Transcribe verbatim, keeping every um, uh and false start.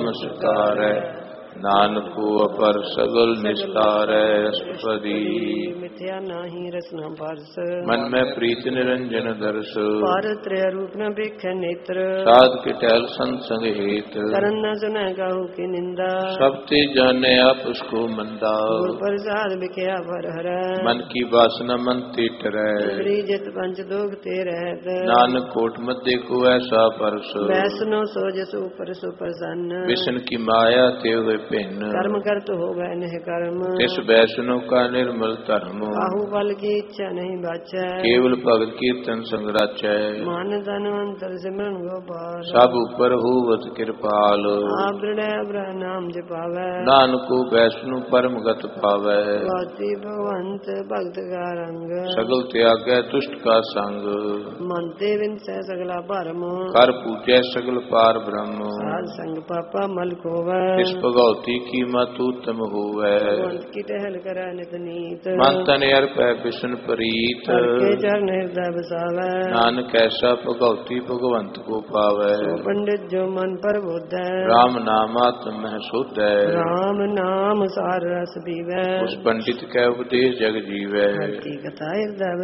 नमस्कारੈ। नानक अपर सगल निस्तारै। अष्टपदी मिथ्या नाही रसना परस। मन में प्रीत निरंजन दर्श। भारत त्रय रूप न बेखै नेत्र। साध के टहल संत संग हेत। करन न सुनै काहू की निंदा। सब ते जाने आप उसको मंदा। गुर प्रसाद बिखया पर हरै। मन की वासना मन ते टरै। इंद्री जित पंच दोग ते रहत। नानक कोट मध्य को ऐसा परस। वैष्णो सो जसु पर सु प्रसन्न। विष्णु की माया ते हुए भिन्न। कर्म करत हो गए नह कर्म। तिस वैष्णो का निर्मल धर्म। काहू बल की इच्छा नहीं बाचै। केवल भगत कीर्तन संग राचै। मान तन अंतर सिमरन गोपाल। सब ऊपर होवत कृपाल। आप दृढ़ अब्रह नाम जपावै। नानको वैष्णु परम गत पावै। गौती भगवंत भक्त का रंग। सगल त्यागै तुष्ट का संग। मनते विंसै सगला परम। कर पूजै सगल पार ब्रह्म। साध संग पापा मल खोवै। इस भगवती की मत उत्तम होवै। भगवंत की टहल करै नित नीत। मन तन अर्पै बिशन प्रीत। करके चरण हृदय बसावै। नानक ऐसा भगवती भगवंत को पावै। सो पंडित जो मन पर बुद्धै। राम नामात्म मह शुद्ध है। राम नाम सार रस पीवै। उस पंडित कै उपदेश जग जीवै। हर की कथा हृदय